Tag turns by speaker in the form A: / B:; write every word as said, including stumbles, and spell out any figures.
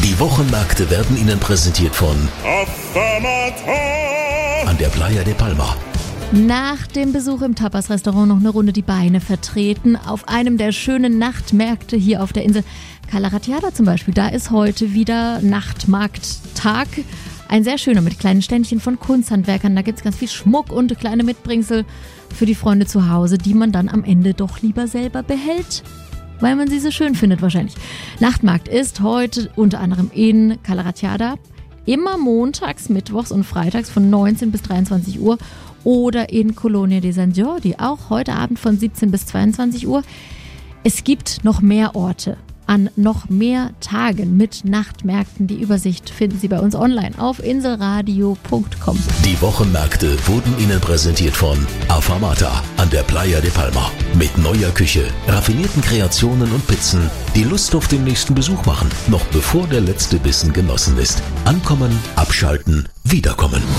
A: Die Wochenmärkte werden Ihnen präsentiert von an der Playa de Palma.
B: Nach dem Besuch im Tapas-Restaurant noch eine Runde die Beine vertreten auf einem der schönen Nachtmärkte hier auf der Insel. Cala Ratjada zum Beispiel, da ist heute wieder Nachtmarkttag. Ein sehr schöner mit kleinen Ständchen von Kunsthandwerkern. Da gibt es ganz viel Schmuck und kleine Mitbringsel für die Freunde zu Hause, die man dann am Ende doch lieber selber behält, weil man sie so schön findet wahrscheinlich. Nachtmarkt ist heute unter anderem in Cala Ratjada immer montags, mittwochs und freitags von neunzehn bis dreiundzwanzig Uhr oder in Colonia de San Jordi auch heute Abend von siebzehn bis zweiundzwanzig Uhr. Es gibt noch mehr Orte an noch mehr Tagen mit Nachtmärkten. Die Übersicht finden Sie bei uns online auf inselradio punkt com.
A: Die Wochenmärkte wurden Ihnen präsentiert von Afamata an der Playa de Palma. Mit neuer Küche, raffinierten Kreationen und Pizzen, die Lust auf den nächsten Besuch machen, noch bevor der letzte Bissen genossen ist. Ankommen, abschalten, wiederkommen.